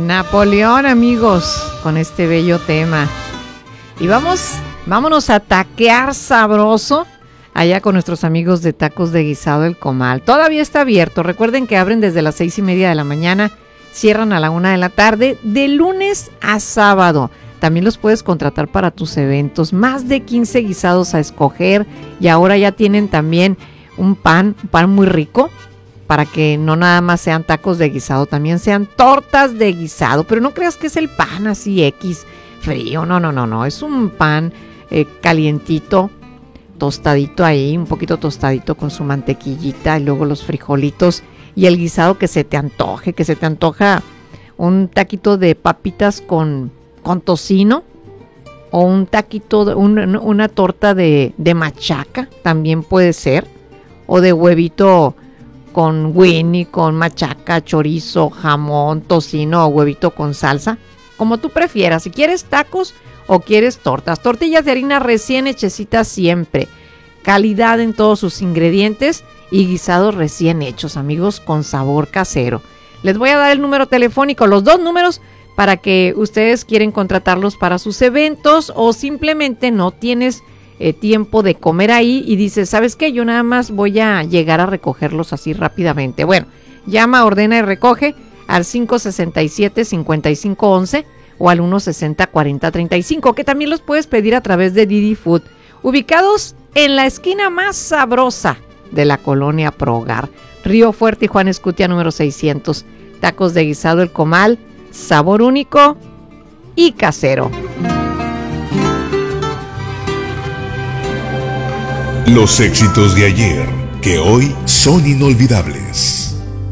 Napoleón, amigos, con este bello tema. Y vámonos a taquear sabroso allá con nuestros amigos de Tacos de Guisado El Comal. Todavía está abierto. Recuerden que abren desde las 6:30 de la mañana, cierran a la 1 de la tarde, de lunes a sábado. También los puedes contratar para tus eventos. Más de 15 guisados a escoger. Y ahora ya tienen también un pan muy rico, para que no nada más sean tacos de guisado, también sean tortas de guisado. Pero no creas que es el pan así X, frío. No. Es un pan calientito, tostadito ahí, un poquito tostadito con su mantequillita y luego los frijolitos y el guisado que se te antoja un taquito de papitas con tocino o un taquito, una torta de machaca también puede ser, o de huevito con Winnie, con machaca, chorizo, jamón, tocino o huevito con salsa, como tú prefieras. Si quieres tacos o quieres tortas. Tortillas de harina recién hechecitas siempre. Calidad en todos sus ingredientes y guisados recién hechos, amigos, con sabor casero. Les voy a dar el número telefónico, los dos números, para que ustedes quieren contratarlos para sus eventos o simplemente no tienes tiempo de comer ahí y dices, ¿sabes qué? Yo nada más voy a llegar a recogerlos así rápidamente. Bueno, llama, ordena y recoge al 567-5511 o al 160-4035, que también los puedes pedir a través de Didi Food, ubicados en la esquina más sabrosa de la colonia Progar, Río Fuerte y Juan Escutia número 600. Tacos de Guisado El Comal, sabor único y casero. Los éxitos de ayer, que hoy son inolvidables.